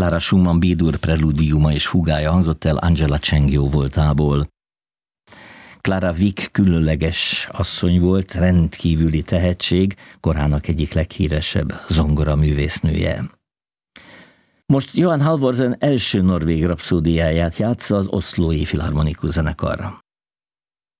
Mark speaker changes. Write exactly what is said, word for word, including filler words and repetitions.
Speaker 1: Clara Schumann B-dur prelúdiuma és fugája hangzott el Angela Cheng jó voltából. Clara Wieck különleges asszony volt, rendkívüli tehetség, korának egyik leghíresebb zongora művésznője. Most Johan Halvorsen első norvég rapszódiáját játsza az Oslói Filharmonikus Zenekar.